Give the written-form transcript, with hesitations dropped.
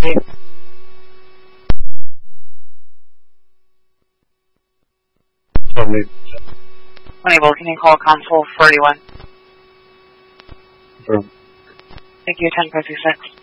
Unable, can you call console 41? Sure. Thank you, 1056.